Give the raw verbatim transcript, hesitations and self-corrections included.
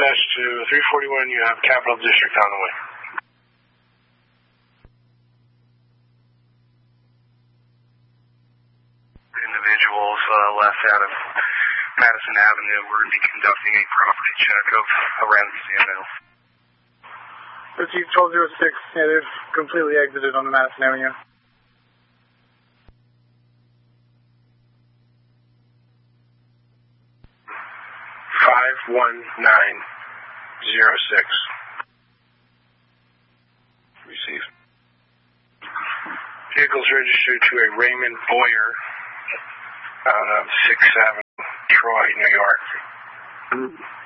dispatch to three forty-one, you have Capital District on the way. Individuals uh, left out of Madison Avenue. We're going to be conducting a property check of around the C M L. Receive twelve oh six, yeah, they've completely exited on the Madison Avenue. five one nine zero six. Received. Vehicles registered to a Raymond Boyer out of sixth Avenue, Troy, New York.